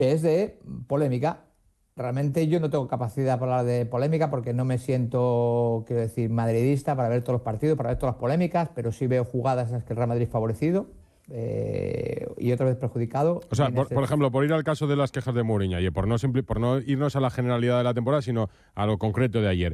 es de polémica. Realmente yo no tengo capacidad para hablar de polémica porque no me siento, quiero decir, madridista para ver todos los partidos, para ver todas las polémicas, pero sí veo jugadas en las que el Real Madrid es favorecido y otra vez perjudicado. O sea, por ejemplo, por ir al caso de las quejas de Mourinho ayer, por no irnos a la generalidad de la temporada, sino a lo concreto de ayer.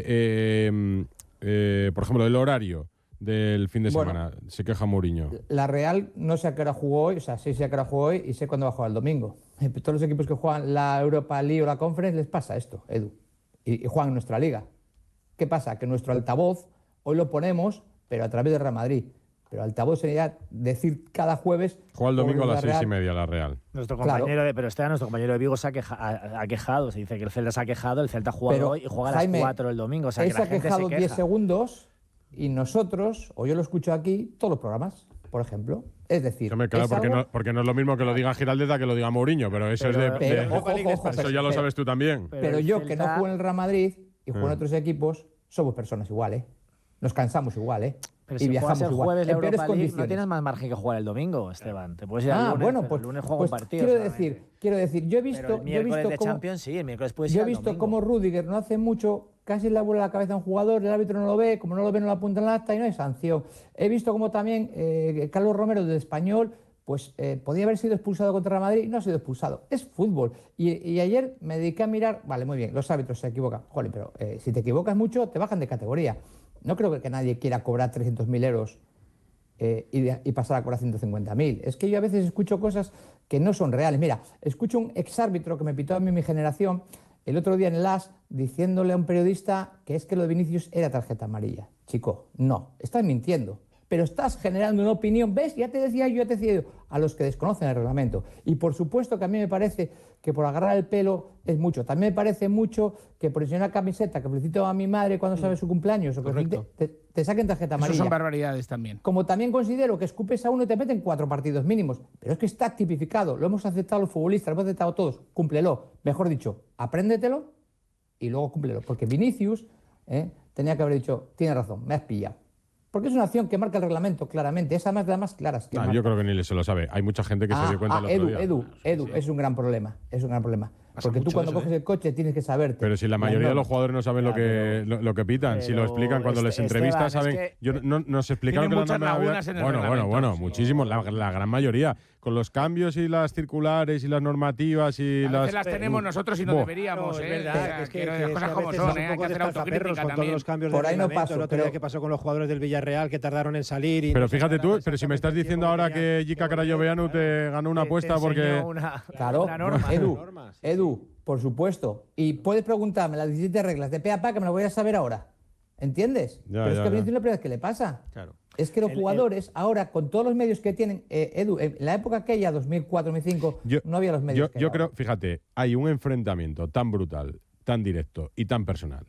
Por ejemplo, el horario del fin de semana, se queja Mourinho. La Real no sé a qué hora jugó hoy, o sea, sí sé a qué hora jugó hoy y sé cuándo va a jugar el domingo. Todos los equipos que juegan la Europa League o la Conference les pasa esto, Edu, y juegan en nuestra liga. ¿Qué pasa? Que nuestro altavoz hoy lo ponemos, pero a través de Real Madrid. Pero altavoz sería decir cada jueves... Juega el domingo a las 6:30 la Real. Nuestro compañero nuestro compañero de Vigo se ha quejado, se dice que el Celta se ha quejado, el Celta ha jugado hoy y juega a las 4 el domingo. O sea, él que la se ha gente quejado se queja. 10 segundos y nosotros, o yo lo escucho aquí, todos los programas, por ejemplo. Es decir, claro, porque no es lo mismo que lo diga Giraldez que lo diga Mourinho, pero eso eso ya lo sabes tú también. Pero yo, que no juego en el Real Madrid y juego en otros equipos, somos personas igual, ¿eh? Nos cansamos igual, ¿eh? Pero y si viajamos juegas el igual. jueves En la peores Europa League, no condiciones. tienes más margen que jugar el domingo, Esteban. Te puedes ir al lunes, bueno, pero pues, el lunes juega un partido. Quiero decir, yo he visto... Pero el miércoles yo he visto de cómo, Champions, sí, el miércoles puedes ir Yo he al visto domingo. cómo Rüdiger no hace mucho casi le vuela la cabeza a un jugador, el árbitro no lo ve, como no lo ve no lo apunta en la acta y no hay sanción. He visto como también Carlos Romero del Español pues podía haber sido expulsado contra Real Madrid y no ha sido expulsado. Es fútbol. Y ayer me dediqué a mirar, vale, muy bien, los árbitros se equivocan. Joder, pero si te equivocas mucho, te bajan de categoría. No creo que nadie quiera cobrar 300.000 euros y pasar a cobrar 150.000. Es que yo a veces escucho cosas que no son reales. Mira, escucho un exárbitro que me pitó a mí mi generación el otro día en el AS diciéndole a un periodista que es que lo de Vinicius era tarjeta amarilla. Chico, no, estás mintiendo. Pero estás generando una opinión, ¿ves? Ya te decía yo, a los que desconocen el reglamento. Y por supuesto que a mí me parece que por agarrar el pelo es mucho. También me parece mucho que por enseñar una camiseta que felicito a mi madre cuando sabe su cumpleaños o que te saquen tarjeta amarilla. Eso son barbaridades también. Como también considero que escupes a uno y te meten 4 partidos mínimos. Pero es que está tipificado, lo hemos aceptado los futbolistas, lo hemos aceptado todos. Cúmplelo. Mejor dicho, apréndetelo y luego cúmplelo. Porque Vinicius tenía que haber dicho, tiene razón, me has pillado. Porque es una acción que marca el reglamento claramente. Esa más de las más claras. Que yo creo que ni se lo sabe. Hay mucha gente que se dio cuenta el otro día. Edu, es un gran problema. Es un gran problema. Porque tú cuando coges el coche tienes que saberte. Pero si la mayoría de los jugadores no saben lo que pitan, si lo explican cuando les entrevistas, saben. Nos explicaron que muchas lagunas en el reglamento. Bueno, muchísimo. La gran mayoría. Con los cambios y las circulares y las normativas y a veces las tenemos nosotros y no deberíamos. Es verdad, es que las cosas como son, hay que hacer autocrítica con también. todos los cambios de reglamento. El otro día que pasó con los jugadores del Villarreal que tardaron en salir. Pero fíjate tú, pero si me estás diciendo ahora que Jica Carayoveanu te ganó una apuesta porque… Claro, Edu, por supuesto. Y puedes preguntarme las 17 reglas de pe a pa que me las voy a saber ahora. ¿Entiendes? Pero es que a Vinicius no es que le pasa. Claro. Es que los jugadores ahora, con todos los medios que tienen, Edu, en la época aquella, 2004, 2005, no había los medios que hay Yo ahora. creo, fíjate, hay un enfrentamiento tan brutal, tan directo y tan personal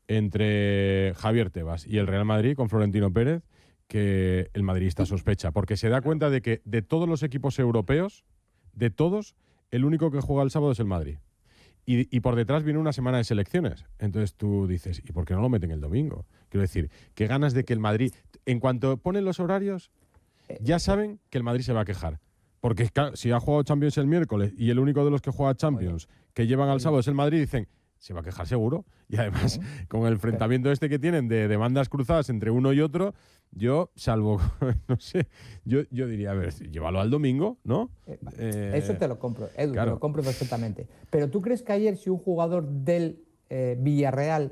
entre Javier Tebas y el Real Madrid con Florentino Pérez que el madridista sospecha, porque se da cuenta de que de todos los equipos europeos, de todos, el único que juega el sábado es el Madrid. Y por detrás viene una semana de selecciones. Entonces tú dices, ¿y por qué no lo meten el domingo? Quiero decir, qué ganas de que el Madrid… En cuanto ponen los horarios, ya saben que el Madrid se va a quejar. Porque si ha jugado Champions el miércoles y el único de los que juega Champions que llevan al sábado es el Madrid, dicen… Se va a quejar seguro. Y además, con el enfrentamiento que tienen de demandas cruzadas entre uno y otro, yo, salvo, no sé, yo diría, a ver, llévalo al domingo, ¿no? Eso te lo compro, Edu, claro. te lo compro perfectamente. Pero ¿tú crees que ayer si un jugador del Villarreal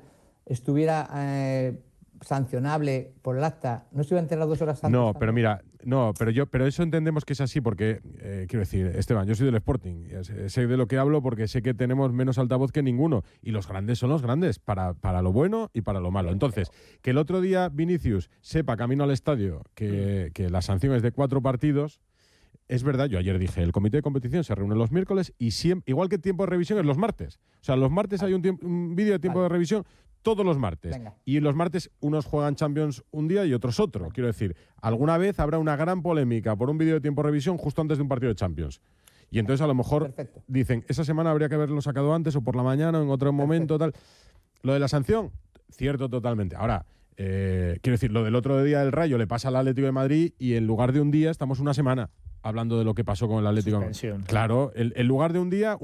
estuviera sancionable por el acta, no se iba a enterar 2 horas antes? No, pero mira, pero eso entendemos que es así porque, quiero decir, Esteban, yo soy del Sporting, sé de lo que hablo porque sé que tenemos menos altavoz que ninguno y los grandes son los grandes, para lo bueno y para lo malo. Entonces, que el otro día Vinicius sepa camino al estadio que la sanción es de 4 partidos, es verdad, yo ayer dije, el comité de competición se reúne los miércoles y siempre, igual que tiempo de revisión es los martes. O sea, los martes hay un vídeo de tiempo de revisión todos los martes. Venga. Y los martes unos juegan Champions un día y otros otro. Quiero decir, alguna vez habrá una gran polémica por un vídeo de tiempo de revisión justo antes de un partido de Champions. Y entonces a lo mejor dicen, esa semana habría que haberlo sacado antes o por la mañana o en otro momento, tal. Lo de la sanción, cierto totalmente. Ahora, quiero decir, lo del otro día del Rayo le pasa al Atlético de Madrid y en lugar de un día estamos una semana. hablando de lo que pasó con el Atlético. Suspensión. Claro, en lugar de un día,